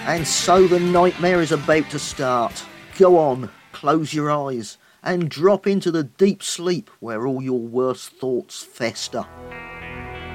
And so the nightmare is about to start. Go on, close your eyes and drop into the deep sleep where all your worst thoughts fester.